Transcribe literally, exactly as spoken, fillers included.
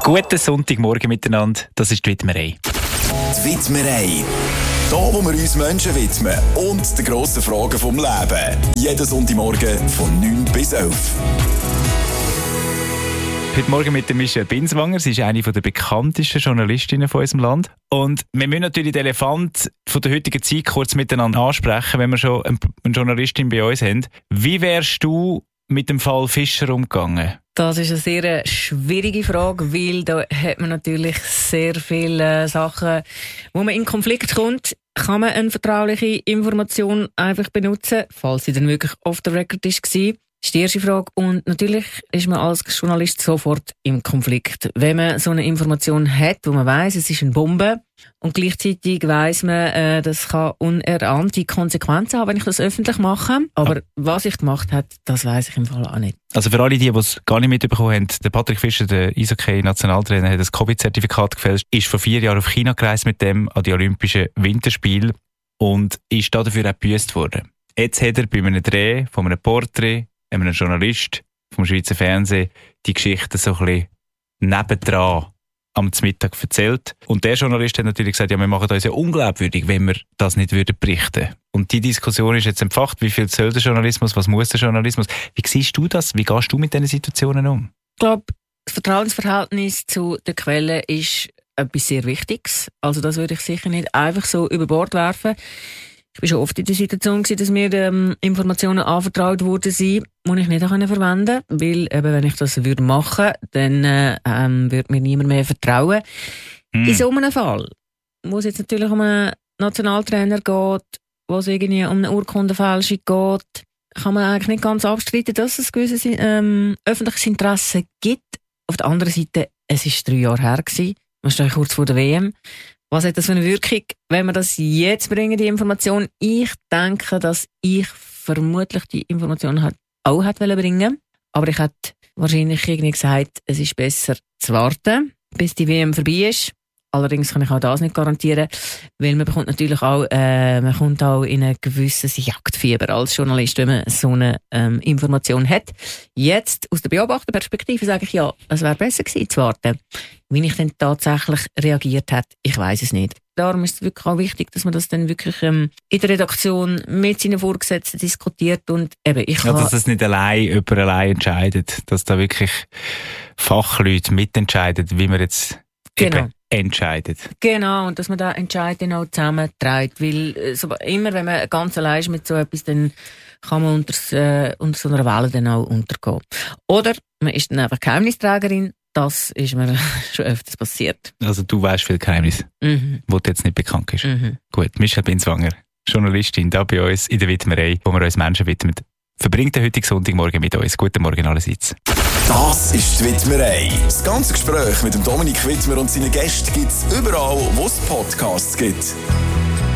Guten Sonntagmorgen miteinander, das ist die Widmerei. Die Widmerei. Hier, wo wir uns Menschen widmen und den grossen Fragen vom Leben. Jeden Sonntagmorgen von neun bis elf. Heute Morgen mit der Michelle Binswanger. Sie ist eine der bekanntesten Journalistinnen von unserem Land. Und wir müssen natürlich den Elefant von der heutigen Zeit kurz miteinander ansprechen, wenn wir schon eine Journalistin bei uns haben. Wie wärst du mit dem Fall Fischer umgegangen? Das ist eine sehr schwierige Frage, weil da hat man natürlich sehr viele Sachen, wo man in Konflikt kommt. Kann man eine vertrauliche Information einfach benutzen, falls sie dann wirklich off the record ist war? Das ist die erste Frage. Und natürlich ist man als Journalist sofort im Konflikt. Wenn man so eine Information hat, wo man weiss, es ist eine Bombe, und gleichzeitig weiss man, äh, das kann unerahnte Konsequenzen haben, wenn ich das öffentlich mache. Aber ja. Was ich gemacht habe, das weiss ich im Fall auch nicht. Also für alle die, die es gar nicht mitbekommen haben, der Patrick Fischer, der Eishockey-Nationaltrainer, hat das Covid-Zertifikat gefälscht, ist vor vier Jahren auf China gereist mit dem an die Olympischen Winterspiele und ist dafür auch gebüßt worden. Jetzt hat er bei einem Dreh von einem Porträt, einem Journalist vom Schweizer Fernsehen, die Geschichte so ein bisschen nebendran am Mittag erzählt. Und der Journalist hat natürlich gesagt, ja, wir machen uns ja unglaubwürdig, wenn wir das nicht würden berichten. Und die Diskussion ist jetzt entfacht. Wie viel soll der Journalismus? Was muss der Journalismus? Wie siehst du das? Wie gehst du mit diesen Situationen um? Ich glaube, das Vertrauensverhältnis zu der Quelle ist etwas sehr Wichtiges. Also das würde ich sicher nicht einfach so über Bord werfen. Ich war schon oft in der Situation, dass mir ähm, Informationen anvertraut worden sind, die ich nicht verwenden konnte. Weil, eben, wenn ich das würde machen, dann äh, ähm, würde mir niemand mehr vertrauen. Mm. In so einem Fall, wo es jetzt natürlich um einen Nationaltrainer geht, wo es irgendwie um eine Urkundenfälschung geht, kann man eigentlich nicht ganz abstreiten, dass es gewisses ähm, öffentliches Interesse gibt. Auf der anderen Seite, es war drei Jahre her gewesen. Man steht kurz vor der W M. Was hat das für eine Wirkung, wenn wir das jetzt bringen, die Information? Ich denke, dass ich vermutlich die Information auch hätte bringen. Aber ich hätte wahrscheinlich irgendwie gesagt, es ist besser zu warten, bis die W M vorbei ist. Allerdings kann ich auch das nicht garantieren, weil man bekommt natürlich auch, äh, man kommt auch in ein gewisses Jagdfieber als Journalist, wenn man so eine ähm, Information hat. Jetzt, aus der Beobachterperspektive, sage ich ja, es wäre besser gewesen zu warten. Wie ich dann tatsächlich reagiert hat, ich weiss es nicht. Darum ist es wirklich auch wichtig, dass man das dann wirklich ähm, in der Redaktion mit seinen Vorgesetzten diskutiert und eben, ich kann... Ja, dass das nicht allein, jemand allein entscheidet, dass da wirklich Fachleute mitentscheiden, wie man jetzt genau. eben entscheidet. Genau, und dass man da Entscheidungen auch zusammenträgt, weil so, immer wenn man ganz allein ist mit so etwas, dann kann man unter, äh, unter so einer Welle dann auch untergehen. Oder man ist dann einfach Geheimnisträgerin. Das ist mir schon öfters passiert. Also du weißt viel Geheimnis, mhm. wo dir jetzt nicht bekannt ist. Mhm. Gut, Michelle Binswanger, Journalistin, da bei uns in der Widmerei, wo wir uns Menschen widmen, verbringt den heutigen Sonntagmorgen mit uns. Guten Morgen allerseits. Das ist die Widmerei. Das ganze Gespräch mit dem Dominik Widmer und seinen Gästen gibt es überall, wo es Podcasts gibt.